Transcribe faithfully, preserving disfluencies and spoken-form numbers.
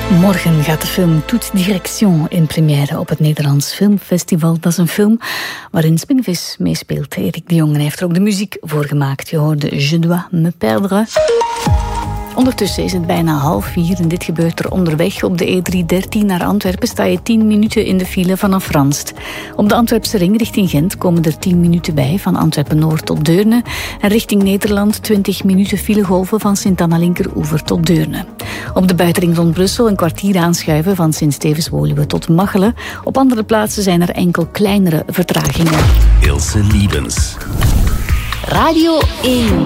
Morgen gaat de film Toute Direction in première op het Nederlands Filmfestival. Dat is een film waarin Spinvis meespeelt. Erik de Jonge heeft er ook de muziek voor gemaakt. Je hoorde Je dois me perdre. Ondertussen is het bijna half vier en dit gebeurt er onderweg. Op de E driehonderddertien naar Antwerpen sta je tien minuten in de file vanaf Ranst. Op de Antwerpse ring richting Gent komen er tien minuten bij, van Antwerpen-Noord tot Deurne. En richting Nederland twintig minuten filegolven van Sint-Anna-Linkeroever tot Deurne. Op de buitenring rond Brussel een kwartier aanschuiven van Sint-Stevens-Woluwe tot Machelen. Op andere plaatsen zijn er enkel kleinere vertragingen. Ilse Liebens. Radio één.